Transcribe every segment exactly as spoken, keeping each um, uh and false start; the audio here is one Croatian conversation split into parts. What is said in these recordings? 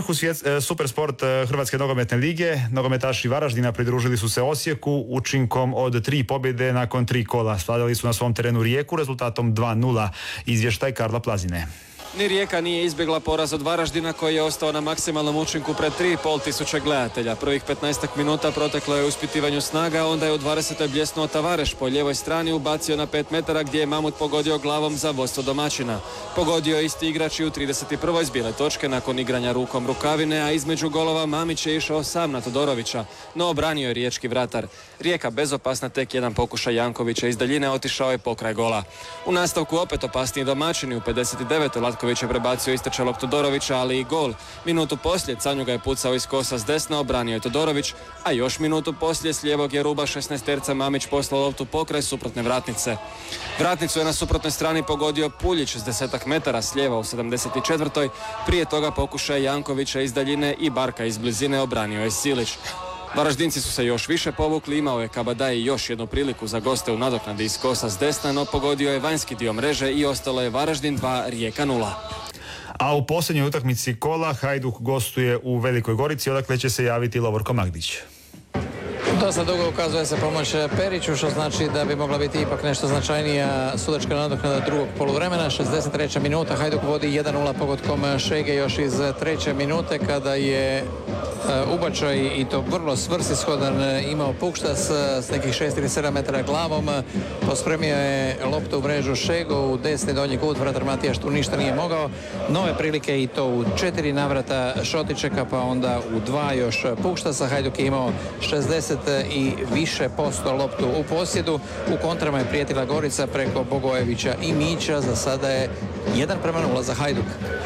vrhu svjet, Supersport Hrvatske nogometne lige nogometaši Varaždina pridružili su se Osijeku učinkom od tri pobjede nakon tri kola. Svladali su na svom terenu Rijeku rezultatom dva nula. Izvještaj Karla Plazine. Ni Rijeka nije izbjegla poraz od Varaždina koji je ostao na maksimalnom učinku pred tri i pol tisuće gledatelja. Prvih petnaestak minuta proteklo je u ispitivanju snaga, onda je u dvadesetoj bljesnuo Tavareš po lijevoj strani, ubacio na pet metara gdje je Mamut pogodio glavom za vodstvo domaćina. Pogodio je isti igrač i u trideset i prvoj zbile točke nakon igranja rukom rukavine, a između golova Mamić je išao sam na Todorovića, no obranio je riječki vratar. Rijeka bezopasna, tek jedan pokušaj Jankovića iz daljine otišao je pokraj gola. U nastavku opet opasniji domaćini, u pedeset devetoj Latković je prebacio istrčalog Todorovića, ali i gol. Minutu poslije Canjuga je pucao iz kosa s desna, obranio je Todorović, a još minutu poslije s lijevog je ruba šesnaesterca Mamić poslao loptu pokraj suprotne vratnice. Vratnicu je na suprotnoj strani pogodio Puljić s desetak metara s lijeva u sedamdeset četvrtoj Prije toga pokušaj Jankovića iz daljine i Barka iz blizine, obranio je Silić. Varaždinci su se još više povukli, imao je Kabadaj još jednu priliku za goste u nadoknadi iz kosa s desna, no pogodio je vanjski dio mreže i ostalo je Varaždin dva, Rijeka nula. A u posljednjoj utakmici kola Hajduk gostuje u Velikoj Gorici, odakle će se javiti Lovorko Magdić. Dosta dugo ukazuje se pomoć Periću, što znači da bi mogla biti ipak nešto značajnija sudačka nadoknada drugog poluvremena. šezdeset treća minuta, Hajduk vodi jedan nula pogodkom Šege još iz treće minute kada je ubačaj, i to vrlo svrsishodan, imao Pukštas s nekih šest ili sedam metara glavom. Pospremio je loptu u mrežu Šego u desni donji kut, vratar Matijaš tu ništa nije mogao. Nove prilike i to u četiri navrata Šotičeka, pa onda u dva još Pukštasa. Hajduk je imao šezdeset i više posto loptu u posjedu. U kontrama je prijetila Gorica preko Bogojevića i Mića. Za sada je jedan prema nula za Hajduk.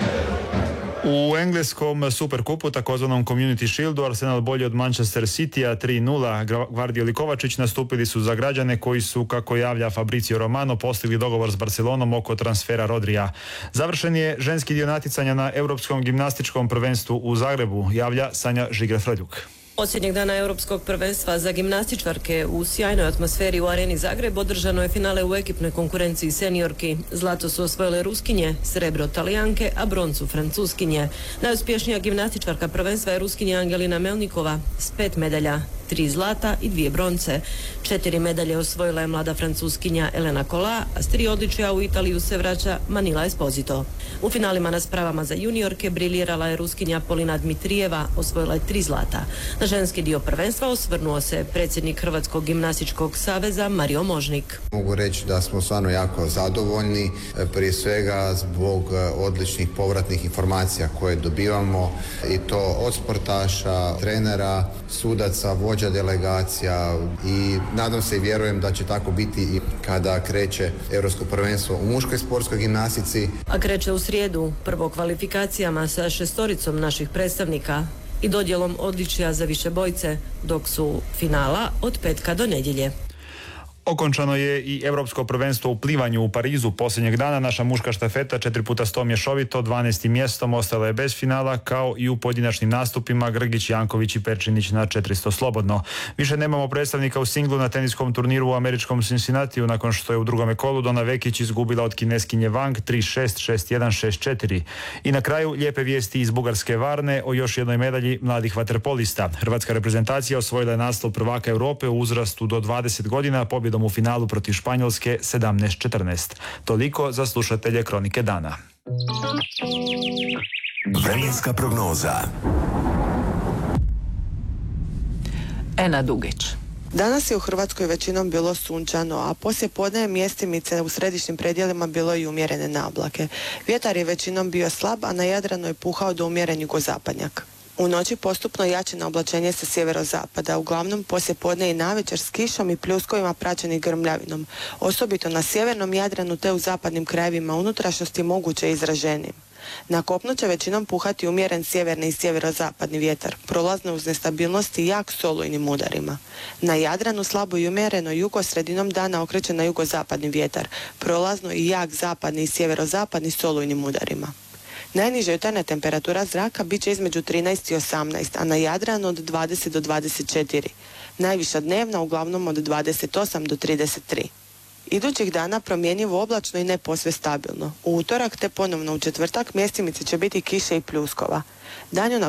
U engleskom Superkupu, takozvanom Community Shieldu, Arsenal bolji od Manchester Citya tri nula. Gvardiol i Kovačić nastupili su za građane koji su, kako javlja Fabrizio Romano, postigli dogovor s Barcelonom oko transfera Rodrija. Završen je ženski dio natjecanja na Europskom gimnastičkom prvenstvu u Zagrebu, javlja Sanja Žigra-Frljuk. Posljednjeg dana Europskog prvenstva za gimnastičarke u sjajnoj atmosferi u Areni Zagreb održano je finale u ekipnoj konkurenciji seniorki. Zlato su osvojile Ruskinje, srebro Talijanke, a broncu Francuskinje. Najuspješnija gimnastičarka prvenstva je Ruskinja Angelina Melnikova s pet medalja, tri zlata i dvije bronce. Četiri medalje osvojila je mlada Francuskinja Elena Kola, a s tri odličja u Italiju se vraća Manila Esposito. U finalima na spravama za juniorke briljirala je Ruskinja Polina Dmitrijeva, osvojila je tri zlata. Na ženski dio prvenstva osvrnuo se predsjednik Hrvatskog gimnastičkog saveza Mario Možnik. Mogu reći da smo stvarno jako zadovoljni, prije svega zbog odličnih povratnih informacija koje dobivamo, i to od sportaša, trenera, sudaca, vođa delegacija, i nadam se i vjerujem da će tako biti i kada kreće Europsko prvenstvo u muškoj sportskoj gimnastici. A kreće u srijedu, prvo kvalifikacijama sa šestoricom naših predstavnika i dodjelom odličja za višebojce, dok su finala od petka do nedjelje. Okončano je i Europsko prvenstvo u plivanju u Parizu posljednjeg dana. Naša muška štafeta četiri puta sto mješovito dvanaestim mjestom ostala je bez finala, kao i u pojedinačnim nastupima Grgić, Janković i Perčinić na četiristo slobodno. Više nemamo predstavnika u singlu na teniskom turniru u američkom Cincinnatiju nakon što je u drugome kolu Dona Vekić izgubila od Kineskinje Wang tri šest, šest jedan, šest četiri. I na kraju lijepe vijesti iz bugarske Varne o još jednoj medalji mladih vaterpolista. Hrvatska reprezentacija osvojila je naslov prvaka Europe u uzrastu do dvadeset godina pobjedom u finalu protiv Španjolske sedamnaest četrnaest. Toliko za slušatelje Kronike dana. Vremenska prognoza. Ena Dugić. Danas je u Hrvatskoj većinom bilo sunčano, a poslije podne mjestimice u središnjim predjelima bilo i umjerene nablake. Vjetar je većinom bio slab, a na Jadranu je puhao do umjeren jugozapadnjak. U noći postupno jače na oblačenje sa sjeverozapada, uglavnom poslije podne i navečer s kišom i pljuskovima praćenih grmljavinom, osobito na sjevernom Jadranu te u zapadnim krajevima unutrašnjosti moguće izraženim. Na kopnu će većinom puhati umjeren sjeverni i sjeverozapadni vjetar, prolazno uz nestabilnost i jak s olujnim udarima. Na Jadranu slabo i umjereno jugo sredinom dana okreće na jugozapadni vjetar, prolazno i jak zapadni i sjeverozapadni s olujnim udarima. Najniža jutarnja temperatura zraka bit će između trinaest i osamnaest, a na Jadranu od dvadeset do dvadeset četiri. Najviša dnevna uglavnom od dvadeset osam do trideset tri. Idućih dana promjenjivo oblačno i ne posve stabilno. U utorak te ponovno u četvrtak mjestimice će biti kiše i pljuskova. Danju na